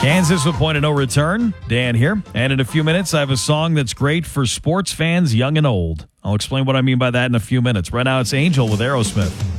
Kansas with point of no return. Dan here. And in a few minutes, I have a song that's great for sports fans young and old. I'll explain what I mean by that in a few minutes. Right now, it's Angel with Aerosmith.